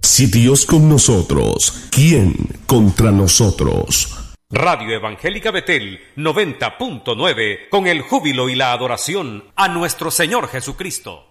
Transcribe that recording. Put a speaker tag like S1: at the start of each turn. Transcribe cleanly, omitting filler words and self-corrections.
S1: Si Dios con nosotros, ¿quién contra nosotros?
S2: Radio Evangélica Betel 90.9, con el júbilo y la adoración a nuestro Señor Jesucristo.